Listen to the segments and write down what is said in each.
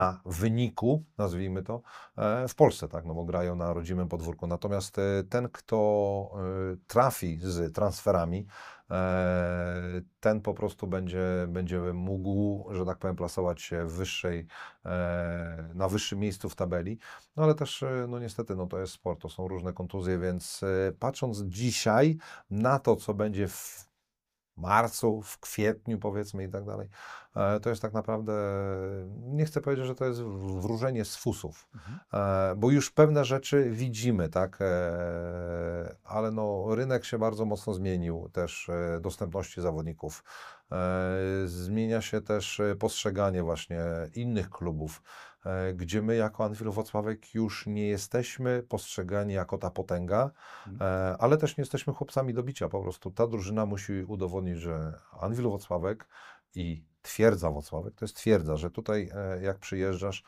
wyniku, nazwijmy to, w Polsce, tak, no bo grają na rodzimym podwórku. Natomiast ten, kto trafi z transferami, ten po prostu będzie mógł, że tak powiem, plasować się na wyższym miejscu w tabeli. No ale też, no niestety, no to jest sport, to są różne kontuzje, więc patrząc dzisiaj na to, co będzie w marcu, w kwietniu powiedzmy i tak dalej, to jest tak naprawdę, nie chcę powiedzieć, że to jest wróżenie z fusów, bo już pewne rzeczy widzimy, tak, ale no rynek się bardzo mocno zmienił, też dostępności zawodników, zmienia się też postrzeganie właśnie innych klubów, gdzie my jako Anwil Włocławek już nie jesteśmy postrzegani jako ta potęga, ale też nie jesteśmy chłopcami do bicia. Po prostu ta drużyna musi udowodnić, że Anwil Włocławek i Twierdza Włocławek to jest twierdza, że tutaj jak przyjeżdżasz,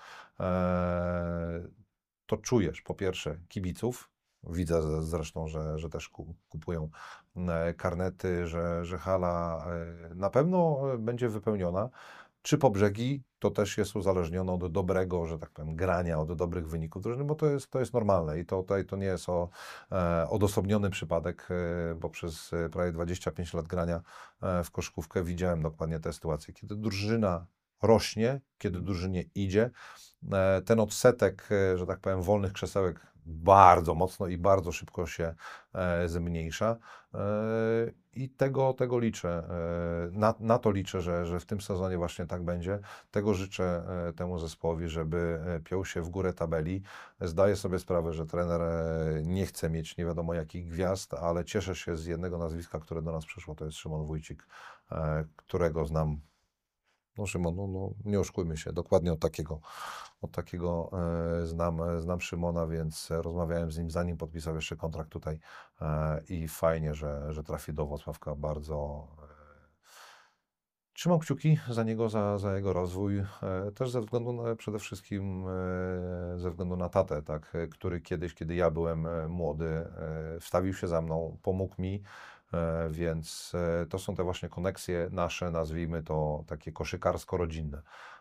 to czujesz po pierwsze kibiców. Widzę zresztą, że też kupują karnety, że hala na pewno będzie wypełniona. Czy po brzegi, to też jest uzależnione od dobrego, że tak powiem, grania, od dobrych wyników drużyny, bo to jest normalne i tutaj to nie jest odosobniony przypadek, bo przez prawie 25 lat grania w koszykówkę widziałem dokładnie te sytuacje, kiedy drużyna rośnie, kiedy drużynie idzie, ten odsetek, że tak powiem, wolnych krzesełek bardzo mocno i bardzo szybko się zmniejsza. I tego liczę, na to liczę, że w tym sezonie właśnie tak będzie. Tego życzę temu zespołowi, żeby piął się w górę tabeli. Zdaję sobie sprawę, że trener nie chce mieć nie wiadomo jakich gwiazd, ale cieszę się z jednego nazwiska, które do nas przyszło, to jest Szymon Wójcik, którego znam. No Szymon, no, nie oszukujmy się, dokładnie od takiego znam Szymona, więc rozmawiałem z nim zanim podpisał jeszcze kontrakt tutaj i fajnie, że trafi do Włocławka. Bardzo trzymam kciuki za niego, za jego rozwój, też ze względu przede wszystkim ze względu na tatę, tak, który kiedyś, kiedy ja byłem młody, wstawił się za mną, pomógł mi, więc to są te właśnie koneksje nasze, nazwijmy to takie koszykarsko-rodzinne.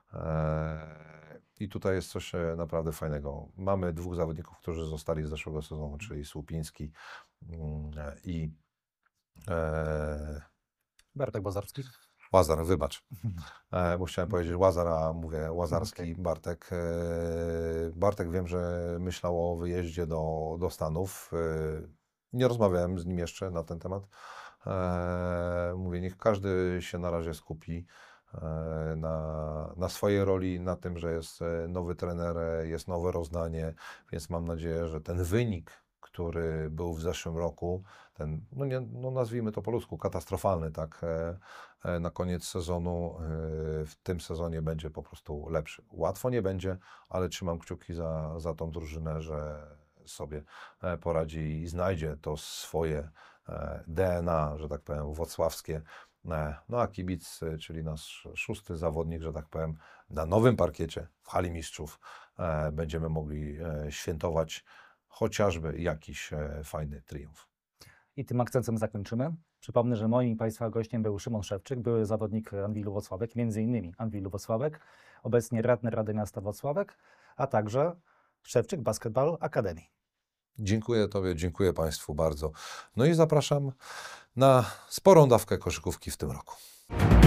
I tutaj jest coś naprawdę fajnego. Mamy dwóch zawodników, którzy zostali z zeszłego sezonu, czyli Słupiński i Bartek Bozarski. Łazar, wybacz. Bo chciałem powiedzieć Łazar, a mówię Łazarski, Bartek. Bartek wiem, że myślał o wyjeździe do Stanów. Nie rozmawiałem z nim jeszcze na ten temat. Mówię, niech każdy się na razie skupi na swojej roli, na tym, że jest nowy trener, jest nowe rozdanie, więc mam nadzieję, że ten wynik, który był w zeszłym roku, ten, no nazwijmy to po ludzku, katastrofalny, tak, na koniec sezonu, w tym sezonie będzie po prostu lepszy. Łatwo nie będzie, ale trzymam kciuki za tą drużynę, że sobie poradzi i znajdzie to swoje DNA, że tak powiem, włocławskie. No a kibic, czyli nasz szósty zawodnik, że tak powiem, na nowym parkiecie w Hali Mistrzów będziemy mogli świętować chociażby jakiś fajny triumf. I tym akcentem zakończymy. Przypomnę, że moim Państwa gościem był Szymon Szewczyk, były zawodnik Anwilu Włocławek, między innymi Anwilu Włocławek, obecnie radny Rady Miasta Włocławek, a także Szewczyk Basketball Academy. Dziękuję Tobie, dziękuję Państwu bardzo. No i zapraszam na sporą dawkę koszykówki w tym roku.